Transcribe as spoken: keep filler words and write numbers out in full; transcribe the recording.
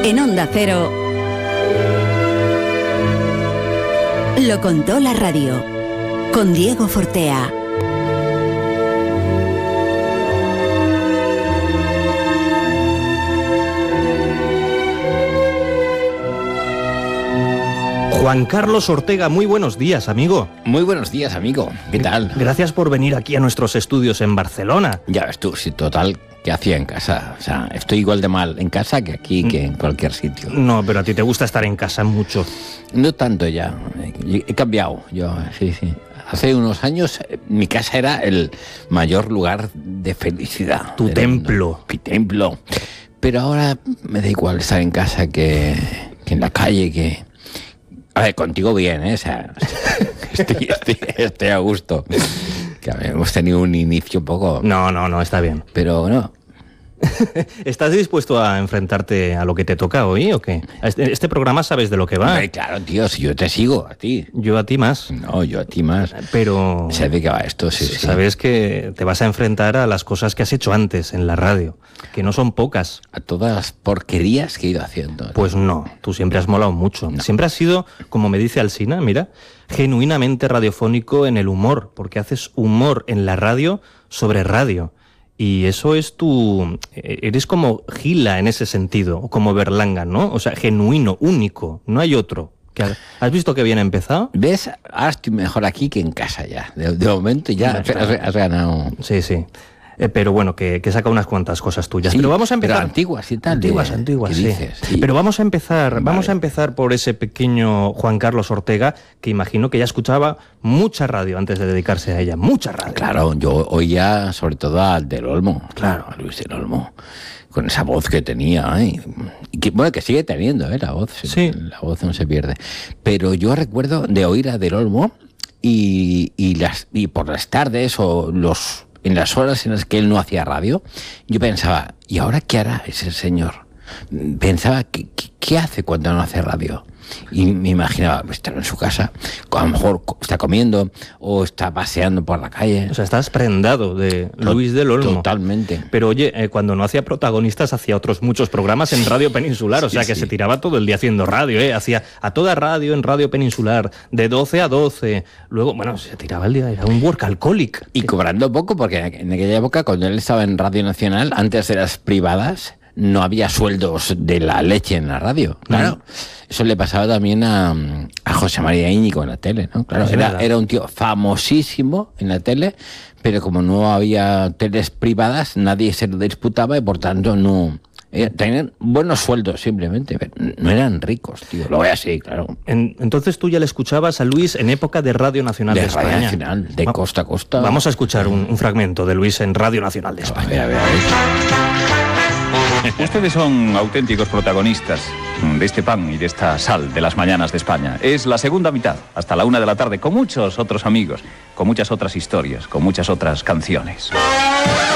En Onda Cero, lo contó la radio, con Diego Fortea. Juan Carlos Ortega, muy buenos días, amigo. Muy buenos días, amigo. ¿Qué tal? Gracias por venir aquí a nuestros estudios en Barcelona. Ya ves tú, sí, total, ¿qué hacía en casa? O sea, estoy igual de mal en casa que aquí, que en cualquier sitio. No, pero a ti te gusta estar en casa mucho. No tanto ya. He cambiado, yo, sí, sí. Hace unos años mi casa era el mayor lugar de felicidad. Tu templo. Mi templo. Pero ahora me da igual estar en casa que, que en la calle, que... A ver, contigo bien, ¿eh? O sea, estoy, estoy, estoy a gusto. Que a ver, hemos tenido un inicio un poco... No, no, no, está bien. Pero no. ¿Estás dispuesto a enfrentarte a lo que te toca hoy o qué? Este, este programa sabes de lo que va. Hombre, claro, tío, si yo te sigo, a ti. Yo a ti más. No, yo a ti más. Pero... ¿Sabes de qué va esto? Sí, sí. Sabes que te vas a enfrentar a las cosas que has hecho antes en la radio, que no son pocas. A todas las porquerías que he ido haciendo. Pues no, tú siempre has molado mucho. No. Siempre has sido, como me dice Alsina, mira, genuinamente radiofónico en el humor, porque haces humor en la radio sobre radio. Y eso es tu... Eres como Gila en ese sentido, o como Berlanga, ¿no? O sea, genuino, único, no hay otro. ¿Has visto que bien ha empezado? ¿Ves? Ahora estoy mejor aquí que en casa ya. De, de momento ya has, has ganado. Sí, sí. Eh, pero bueno, que, que saca unas cuantas cosas tuyas. Sí, pero vamos a empezar. Pero antiguas y tal. Antiguas, de, antiguas, sí. Dices? Sí. Pero vamos a empezar, vale. vamos a empezar por ese pequeño Juan Carlos Ortega, que imagino que ya escuchaba mucha radio antes de dedicarse a ella. Mucha radio. Claro, yo oía sobre todo al del Olmo. Claro, a Luis del Olmo. Con esa voz que tenía, ¿eh? Y que, bueno, que sigue teniendo, ¿eh? La voz. Sí. La voz no se pierde. Pero yo recuerdo de oír a del Olmo y, y, las, y por las tardes o los... en las horas en las que él no hacía radio, yo pensaba, ¿y ahora qué hará ese señor? Pensaba, ¿qué, qué, qué hace cuando no hace radio? Y me imaginaba, pues, estar en su casa, a lo mejor está comiendo o está paseando por la calle. O sea, estás prendado de Luis del Olmo. Totalmente. Pero oye, eh, cuando no hacía protagonistas, hacía otros muchos programas en Radio Peninsular, o sea, sí, que sí. Se tiraba todo el día haciendo radio, ¿eh? Hacía a toda radio en Radio Peninsular, de doce a doce. Luego, bueno, se tiraba el día, era un workaholic. Y cobrando poco, porque en aquella época, cuando él estaba en Radio Nacional, antes de las privadas, no había sueldos de la leche en la radio. Claro. Eso le pasaba también a, a José María Íñigo en la tele, ¿no? Claro, era, era un tío famosísimo en la tele, pero como no había teles privadas, nadie se lo disputaba y por tanto no... Eh, tenían buenos sueldos simplemente, pero no eran ricos, tío. Lo voy así, claro. En, entonces tú ya le escuchabas a Luis en época de Radio Nacional de, de España. Radio Nacional, de Va, costa a costa. Vamos a escuchar un, un fragmento de Luis en Radio Nacional de España. A ver, a ver, a ver. Ustedes son auténticos protagonistas de este pan y de esta sal de las mañanas de España. Es la segunda mitad, hasta la una de la tarde, con muchos otros amigos, con muchas otras historias, con muchas otras canciones.